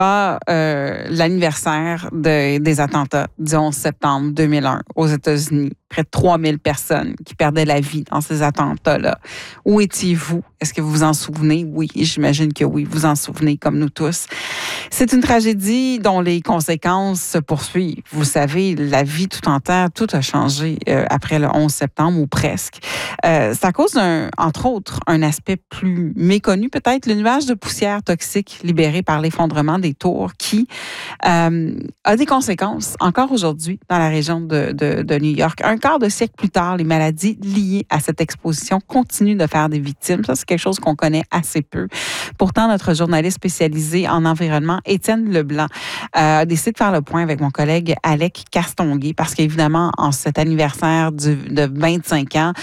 l'anniversaire des attentats du 11 septembre 2001 aux États-Unis. Près de 3000 personnes qui perdaient la vie dans ces attentats-là. Où étiez-vous? Est-ce que vous vous en souvenez? Oui, j'imagine que oui, vous vous en souvenez comme nous tous. C'est une tragédie dont les conséquences se poursuivent. Vous savez, la vie tout entière, tout a changé après le 11 septembre ou presque. C'est à cause entre autres, un aspect plus méconnu peut-être, le nuage de poussière toxique libéré par l'effondrement des tours qui a des conséquences encore aujourd'hui dans la région de New York. Un quart de siècle plus tard, les maladies liées à cette exposition continuent de faire des victimes. Ça, c'est quelque chose qu'on connaît assez peu. Pourtant, notre journaliste spécialisé en environnement, Étienne Leblanc, a décidé de faire le point avec mon collègue Alec Castonguay parce qu'évidemment, en cet anniversaire de 25 ans,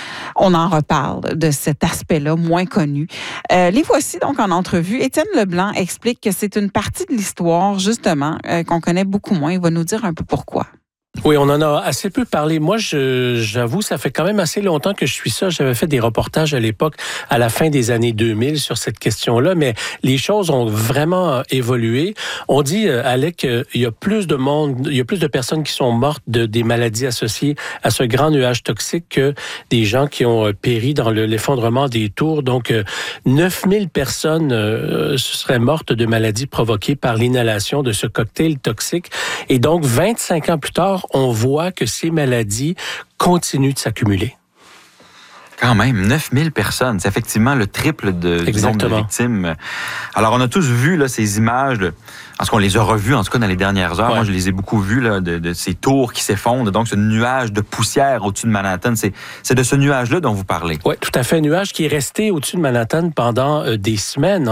on en reparle de cet aspect-là moins connu. Les voici donc en entrevue. Étienne Leblanc explique que c'est une partie de l'histoire, justement, qu'on connaît beaucoup moins. Il va nous dire un peu pourquoi. Oui, on en a assez peu parlé. Moi, j'avoue, ça fait quand même assez longtemps que je suis ça. J'avais fait des reportages à l'époque, à la fin des années 2000, sur cette question-là, mais les choses ont vraiment évolué. On dit, Alec, qu'il y a plus de monde, il y a plus de personnes qui sont mortes des maladies associées à ce grand nuage toxique que des gens qui ont péri dans l'effondrement des tours. Donc, 9000 personnes seraient mortes de maladies provoquées par l'inhalation de ce cocktail toxique. Et donc, 25 ans plus tard, on voit que ces maladies continuent de s'accumuler. Quand même, 9000 personnes. C'est effectivement le triple du nombre de victimes. Alors, on a tous vu là, ces images, parce qu'on les a revues, en tout cas, dans les dernières heures. Ouais. Moi, je les ai beaucoup vues, là, de ces tours qui s'effondrent. Donc, ce nuage de poussière au-dessus de Manhattan, c'est de ce nuage-là dont vous parlez. Oui, tout à fait. Un nuage qui est resté au-dessus de Manhattan pendant des semaines.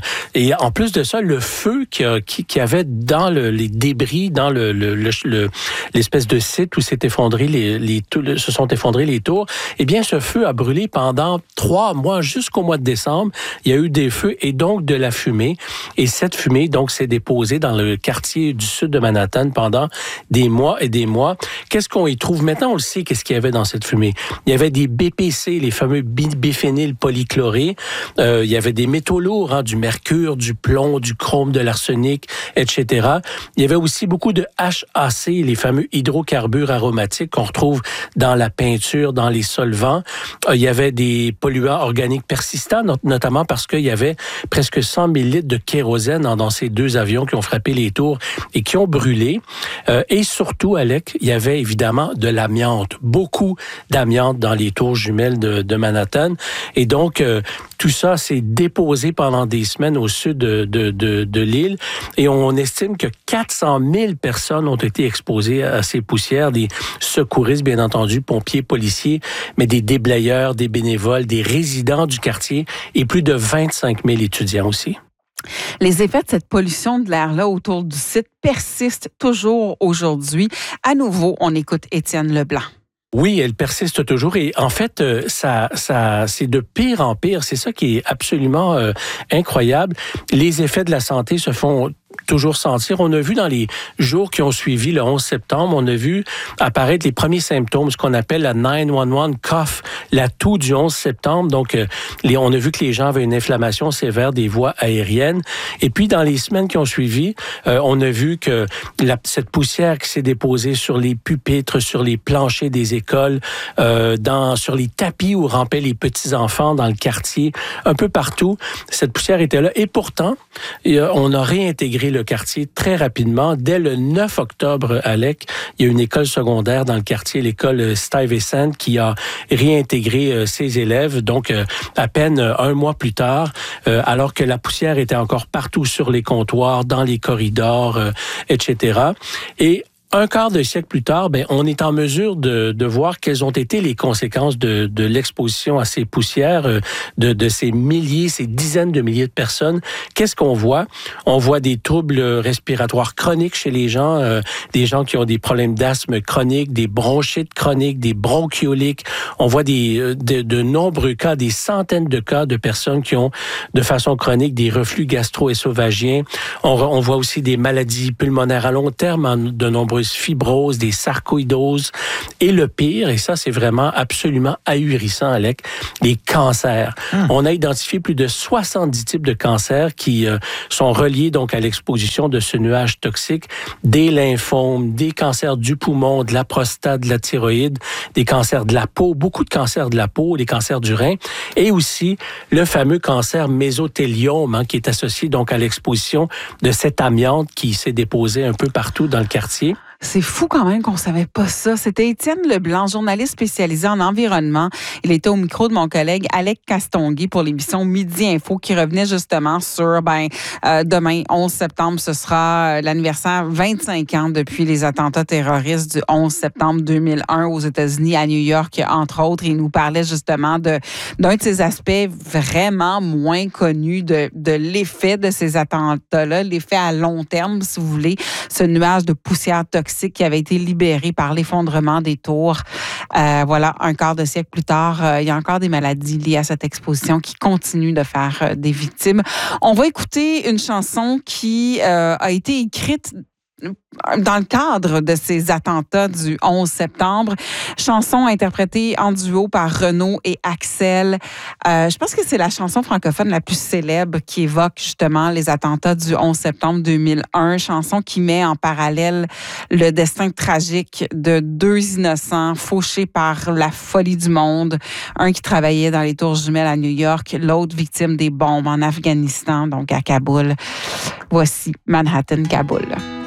Et en plus de ça, le feu qu'il y avait dans les débris, dans l'espèce de site où se sont effondrés les tours, eh bien, ce feu a brûlé pendant 3 mois, jusqu'au mois de décembre. Il y a eu des feux et donc de la fumée. Et cette fumée, donc, s'est déposée dans le quartier du sud de Manhattan pendant des mois et des mois. Qu'est-ce qu'on y trouve? Maintenant, on le sait, qu'est-ce qu'il y avait dans cette fumée. Il y avait des BPC, les fameux biphényl polychlorés. Il y avait des métaux lourds, du mercure, du plomb, du chrome, de l'arsenic, etc. Il y avait aussi beaucoup de HAC, les fameux hydrocarbures aromatiques qu'on retrouve dans la peinture, dans les solvants. Il y avait des polluants organiques persistants, notamment parce qu'il y avait presque 100 000 litres de kérosène dans ces 2 avions qui ont frappé les tours et qui ont brûlé. Et surtout, Alec, il y avait évidemment de l'amiante, beaucoup d'amiante dans les tours jumelles de Manhattan. Et donc, tout ça s'est déposé pendant des semaines au sud de l'île. Et on estime que 400 000 personnes ont été exposées à ces poussières, des secouristes, bien entendu, pompiers, policiers, mais des déblayeurs, des bénévoles, des résidents du quartier et plus de 25 000 étudiants aussi. Les effets de cette pollution de l'air-là autour du site persistent toujours aujourd'hui. À nouveau, on écoute Étienne Leblanc. Oui, elle persiste toujours et en fait, ça c'est de pire en pire. C'est ça qui est absolument incroyable. Les effets de la santé se font toujours sentir. On a vu dans les jours qui ont suivi le 11 septembre, on a vu apparaître les premiers symptômes, ce qu'on appelle la 911 cough, la toux du 11 septembre. Donc, on a vu que les gens avaient une inflammation sévère des voies aériennes. Et puis, dans les semaines qui ont suivi, on a vu que cette poussière qui s'est déposée sur les pupitres, sur les planchers des écoles, sur les tapis où rampaient les petits-enfants dans le quartier, un peu partout, cette poussière était là. Et pourtant, on a réintégré le quartier très rapidement. Dès le 9 octobre, Alec, il y a une école secondaire dans le quartier, l'école Stuyvesant, qui a réintégré ses élèves. Donc, à peine 1 mois plus tard, alors que la poussière était encore partout sur les comptoirs, dans les corridors, etc. Et 1 quart de siècle plus tard, on est en mesure de voir quelles ont été les conséquences de l'exposition à ces poussières, de ces milliers, ces dizaines de milliers de personnes. Qu'est-ce qu'on voit? On voit des troubles respiratoires chroniques chez les gens, des gens qui ont des problèmes d'asthme chronique, des bronchites chroniques, des bronchioliques. On voit de nombreux cas, des centaines de cas de personnes qui ont de façon chronique des reflux gastro-ésophagiens. On voit aussi des maladies pulmonaires à long terme de nombreux nombreuses fibroses, des sarcoïdoses. Et le pire, et ça c'est vraiment absolument ahurissant, Alec, les cancers. On a identifié plus de 70 types de cancers qui sont reliés donc à l'exposition de ce nuage toxique, des lymphomes, des cancers du poumon, de la prostate, de la thyroïde, des cancers de la peau, beaucoup de cancers de la peau, des cancers du rein, et aussi le fameux cancer mésothéliome qui est associé donc à l'exposition de cette amiante qui s'est déposée un peu partout dans le quartier. C'est fou quand même qu'on savait pas ça. C'était Étienne Leblanc, journaliste spécialisé en environnement. Il était au micro de mon collègue Alec Castonguay pour l'émission Midi Info qui revenait justement sur demain, 11 septembre, ce sera l'anniversaire 25 ans depuis les attentats terroristes du 11 septembre 2001 aux États-Unis, à New York, entre autres. Il nous parlait justement d'un de ces aspects vraiment moins connus de l'effet de ces attentats-là, l'effet à long terme, si vous voulez, ce nuage de poussière toxique qui avait été libéré par l'effondrement des tours. Voilà, un quart de siècle plus tard, il y a encore des maladies liées à cette exposition qui continuent de faire des victimes. On va écouter une chanson qui a été écrite dans le cadre de ces attentats du 11 septembre. Chanson interprétée en duo par Renaud et Axel. Je pense que c'est la chanson francophone la plus célèbre qui évoque justement les attentats du 11 septembre 2001. Chanson qui met en parallèle le destin tragique de deux innocents fauchés par la folie du monde. Un qui travaillait dans les tours jumelles à New York, l'autre victime des bombes en Afghanistan, donc à Kaboul. Voici Manhattan, Kaboul.